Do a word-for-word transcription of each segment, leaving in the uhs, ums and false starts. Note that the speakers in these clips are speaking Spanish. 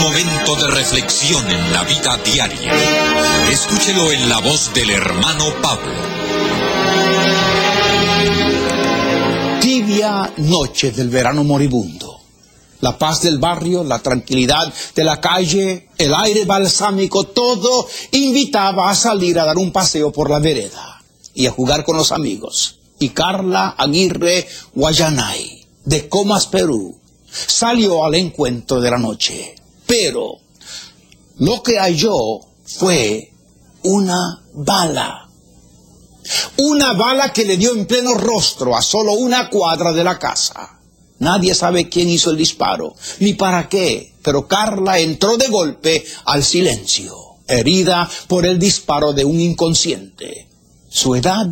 momento de reflexión en la vida diaria. Escúchelo en la voz del hermano Pablo. Tibia noche del verano moribundo. La paz del barrio, la tranquilidad de la calle, el aire balsámico, todo invitaba a salir a dar un paseo por la vereda y a jugar con los amigos. Y Carla Aguirre Guayanay, de Comas, Perú, salió al encuentro de la noche. Pero lo que halló fue una bala. Una bala que le dio en pleno rostro a solo una cuadra de la casa. Nadie sabe quién hizo el disparo, ni para qué, pero Carla entró de golpe al silencio, herida por el disparo de un inconsciente. Su edad,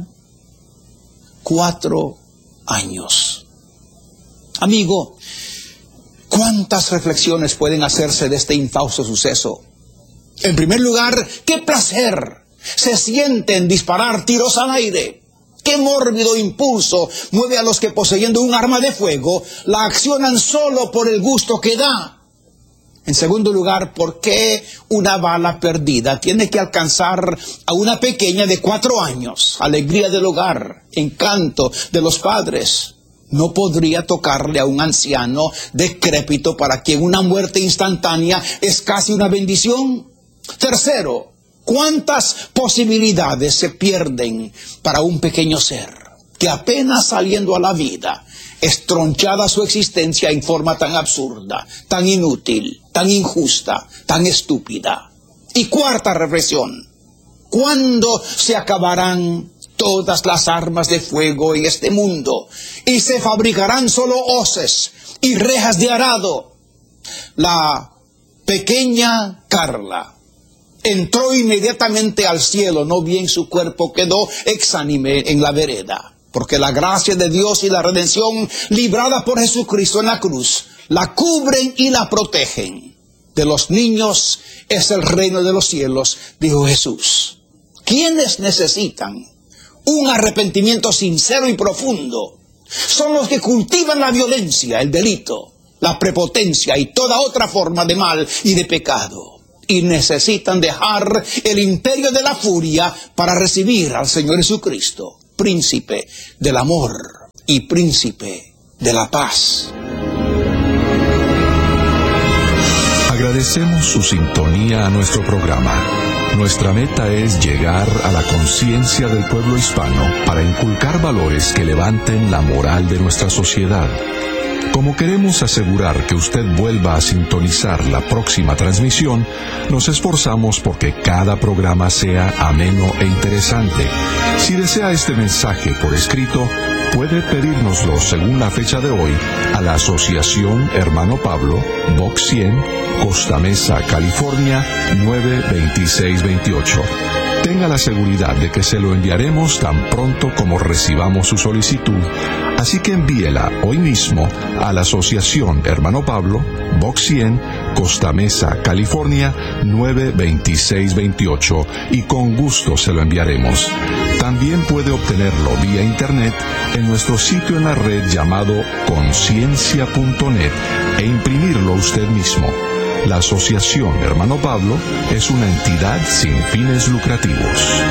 cuatro años. Amigo, ¿cuántas reflexiones pueden hacerse de este infausto suceso? En primer lugar, ¿qué placer se siente en disparar tiros al aire? ¿Qué mórbido impulso mueve a los que, poseyendo un arma de fuego, la accionan solo por el gusto que da? En segundo lugar, ¿por qué una bala perdida tiene que alcanzar a una pequeña de cuatro años? Alegría del hogar, encanto de los padres. ¿No podría tocarle a un anciano decrépito para quien una muerte instantánea es casi una bendición? Tercero, ¿cuántas posibilidades se pierden para un pequeño ser que apenas saliendo a la vida es tronchada su existencia en forma tan absurda, tan inútil, tan injusta, tan estúpida? Y cuarta reflexión, ¿cuándo se acabarán todas las armas de fuego en este mundo y se fabricarán solo hoces y rejas de arado? La pequeña Carla entró inmediatamente al cielo, no bien su cuerpo quedó exánime en la vereda, porque la gracia de Dios y la redención librada por Jesucristo en la cruz la cubren y la protegen. De los niños es el reino de los cielos, dijo Jesús. ¿Quiénes necesitan un arrepentimiento sincero y profundo? Son los que cultivan la violencia, el delito, la prepotencia y toda otra forma de mal y de pecado. Y necesitan dejar el imperio de la furia para recibir al Señor Jesucristo, príncipe del amor y príncipe de la paz. Agradecemos su sintonía a nuestro programa. Nuestra meta es llegar a la conciencia del pueblo hispano para inculcar valores que levanten la moral de nuestra sociedad. Como queremos asegurar que usted vuelva a sintonizar la próxima transmisión, nos esforzamos porque cada programa sea ameno e interesante. Si desea este mensaje por escrito, puede pedírnoslo según la fecha de hoy a la Asociación Hermano Pablo, Box cien, Costa Mesa, California, nueve veintiséis veintiocho. Tenga la seguridad de que se lo enviaremos tan pronto como recibamos su solicitud, así que envíela hoy mismo a la Asociación Hermano Pablo, Box cien, Costa Mesa, California, nueve veintiséis veintiocho, y con gusto se lo enviaremos. También puede obtenerlo vía internet en nuestro sitio en la red llamado conciencia punto net e imprimirlo usted mismo. La Asociación Hermano Pablo es una entidad sin fines lucrativos.